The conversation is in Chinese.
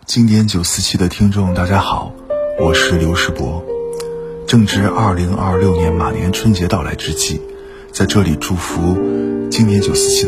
经典947的听众大家好，我是刘世博。正值2026年马年春节到来之际，在这里祝福经典947